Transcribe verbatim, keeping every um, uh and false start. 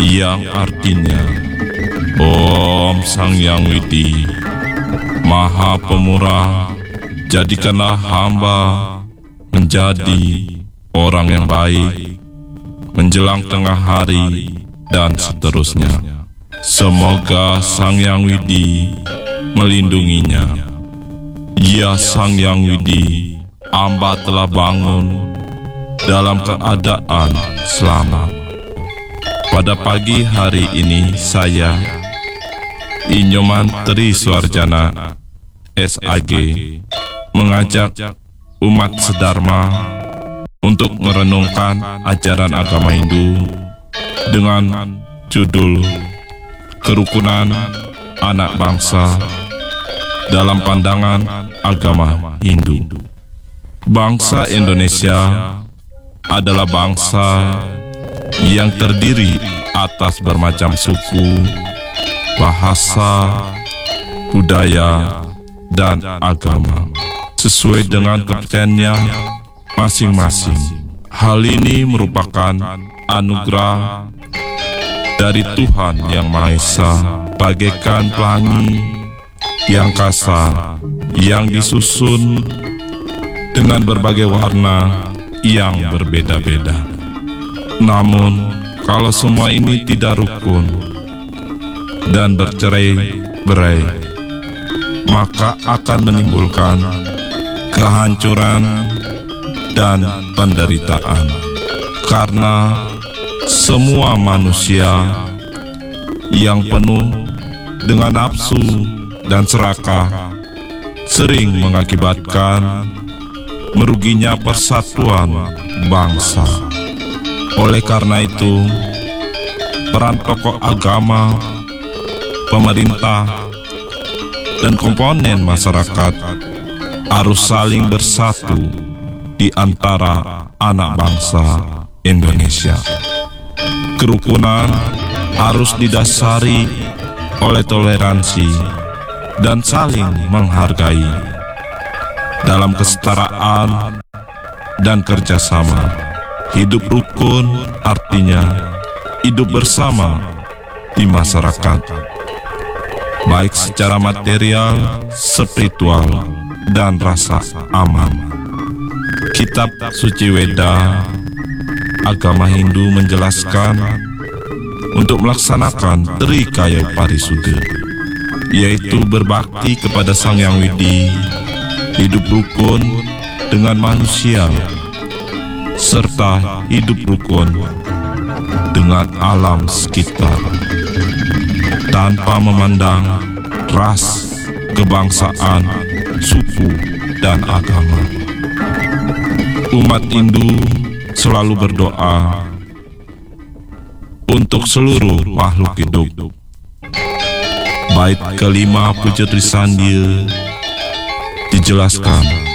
yang artinya Om Sang Yang Widi, Maha Pemurah, jadikanlah hamba menjadi orang yang baik menjelang tengah hari dan seterusnya. Semoga Sang Yang Widi melindunginya. Ya Sang Yang Widi, hamba telah bangun dalam keadaan selamat. Pada pagi hari ini saya, Inyoman Tri Suarjana S A G, mengajak umat sedharma untuk merenungkan ajaran agama Hindu dengan judul Kerukunan Anak Bangsa dalam pandangan agama Hindu. Bangsa Indonesia adalah bangsa yang terdiri atas bermacam suku, bahasa, budaya, dan agama sesuai dengan kepercayaannya masing-masing. Hal ini merupakan anugerah dari Tuhan Yang Maha Esa, bagaikan pelangi yang kasar yang disusun dengan berbagai warna yang berbeda-beda. Namun, kalau semua ini tidak rukun dan bercerai-berai, maka akan menimbulkan kehancuran dan penderitaan. Karena semua manusia yang penuh dengan nafsu dan serakah sering mengakibatkan meruginya persatuan bangsa. Oleh karena itu, peran tokoh agama, pemerintah, dan komponen masyarakat harus saling bersatu di antara anak bangsa Indonesia. Kerukunan harus didasari oleh toleransi dan saling menghargai dalam kesetaraan dan kerjasama. Hidup rukun artinya hidup bersama di masyarakat, baik secara material, spiritual, dan rasa aman. Kitab Suci Weda, agama Hindu menjelaskan untuk melaksanakan Trikaya Parisuddha, yaitu berbakti kepada Sang Yang Widi, hidup rukun dengan manusia, serta hidup rukun dengan alam sekitar, tanpa memandang ras, kebangsaan, suku, dan agama. Umat Hindu selalu berdoa untuk seluruh makhluk hidup. Bait kelima Puja Trisandya dijelaskan